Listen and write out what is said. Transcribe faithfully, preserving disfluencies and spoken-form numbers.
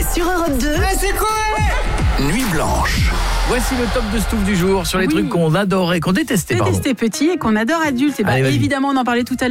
sur Europe deux. Mais c'est quoi? Nuit blanche. Voici le top de Stouff du jour sur les Oui. trucs qu'on adorait, qu'on détestait. Pardon. Détesté petit et qu'on adore adulte. Et bah, Allez, vas-y. évidemment, on en parlait tout à l'heure.